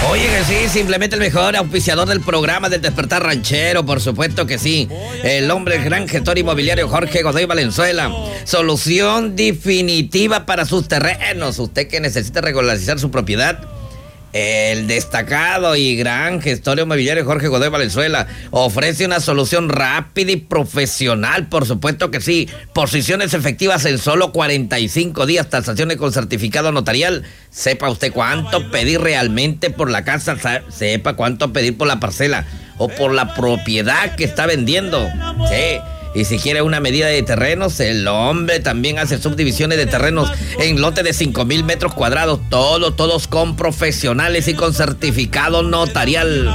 Oye que sí, simplemente el mejor auspiciador del programa del Despertar Ranchero, por supuesto que sí. El hombre, el gran gestor inmobiliario Jorge Godoy Valenzuela. Solución definitiva para sus terrenos. Usted que necesita regularizar su propiedad. El destacado y gran gestor inmobiliario Jorge Godoy Valenzuela ofrece una solución rápida y profesional, por supuesto que sí. Posiciones efectivas en solo 45 días, tasaciones con certificado notarial. Sepa usted cuánto pedir realmente por la casa, sepa cuánto pedir por la parcela o por la propiedad que está vendiendo. Sí. Y si quiere una medida de terrenos, el hombre también hace subdivisiones de terrenos en lote de 5,000 metros cuadrados. Todos con profesionales y con certificado notarial.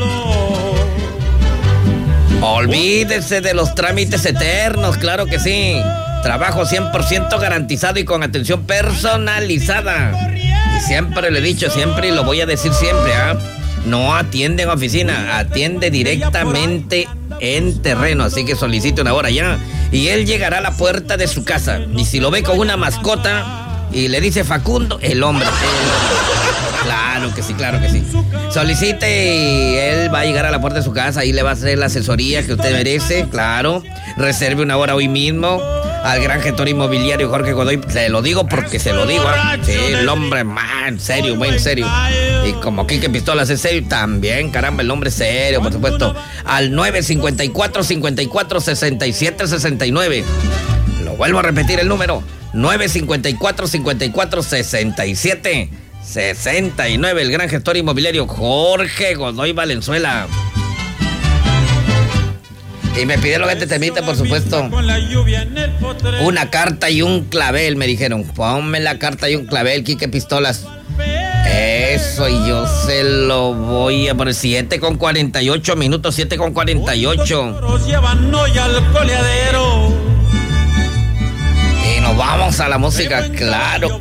Olvídese de los trámites eternos, claro que sí. Trabajo 100% garantizado y con atención personalizada. Y siempre lo he dicho, siempre y lo voy a decir siempre, ¿ah? No atiende en oficina, atiende directamente en terreno, así que solicite una hora ya y él llegará a la puerta de su casa. Y si lo ve con una mascota y le dice Facundo, el hombre. Claro que sí, claro que sí. Solicite y él va a llegar a la puerta de su casa y le va a hacer la asesoría que usted merece, claro. Reserve una hora hoy mismo al gran gestor inmobiliario Jorge Godoy. Se lo digo porque se lo digo, ¿eh? Sí, el hombre más en serio, muy en serio. Y como Quique Pistolas es serio, también, caramba, el hombre es serio, por supuesto. Al 954-54-67-69. Lo vuelvo a repetir el número. 954-54-67-69. El gran gestor inmobiliario Jorge Godoy Valenzuela. Y me pidieron este temita, por supuesto. Una carta y un clavel, me dijeron. Ponme la carta y un clavel, Quique Pistolas. Eso, y yo se lo voy a poner. 7:48 minutos, 7:48. Y nos vamos a la música, claro